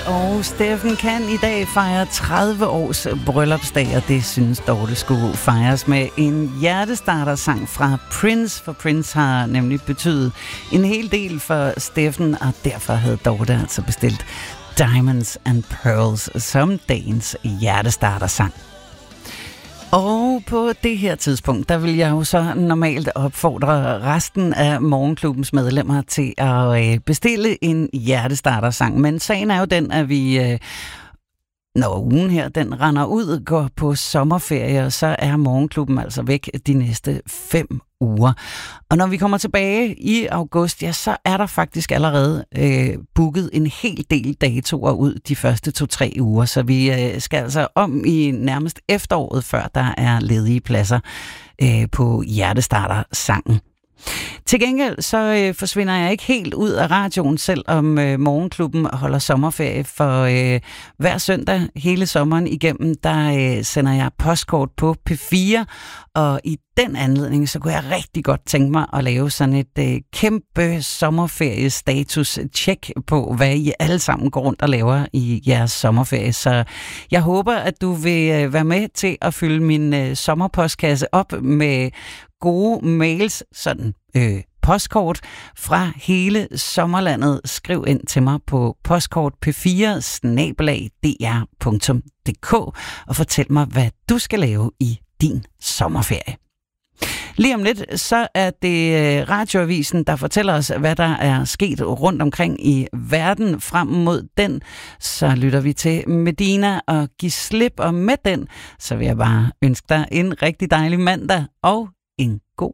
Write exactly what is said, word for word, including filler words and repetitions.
Og Steffen kan i dag fejre tredive års bryllupsdag, og det synes Dorte skulle fejres med en hjertestarter-sang fra Prince, for Prince har nemlig betydet en hel del for Steffen, og derfor havde Dorte altså bestilt Diamonds and Pearls som dagens hjertestarter-sang. Og på det her tidspunkt, der vil jeg jo så normalt opfordre resten af Morgenklubbens medlemmer til at bestille en hjertestarter-sang. Men sagen er jo den, at vi, når ugen her, den render ud, går på sommerferie, og så er Morgenklubben altså væk de næste fem uger. Og når vi kommer tilbage i august, ja, så er der faktisk allerede øh, booket en hel del datoer ud de første to-tre uger, så vi øh, skal altså om i nærmest efteråret, før der er ledige pladser øh, på hjertestarter-sangen. Til gengæld så øh, forsvinder jeg ikke helt ud af radioen, selvom øh, Morgenklubben holder sommerferie, for øh, hver søndag hele sommeren igennem, der øh, sender jeg postkort på P fire, og i den anledning, så kunne jeg rigtig godt tænke mig at lave sådan et øh, kæmpe sommerferiestatus-check på, hvad I alle sammen går rundt og laver i jeres sommerferie. Så jeg håber, at du vil øh, være med til at fylde min øh, sommerpostkasse op med gode mails, sådan øh, postkort fra hele sommerlandet. Skriv ind til mig på postkort p fire snabel-a d r punktum d k og fortæl mig, hvad du skal lave i din sommerferie. Lige om lidt, så er det Radioavisen, der fortæller os, hvad der er sket rundt omkring i verden. Frem mod den, så lytter vi til Medina og Giv slip, og med den, så vil jeg bare ønske dig en rigtig dejlig mandag og en god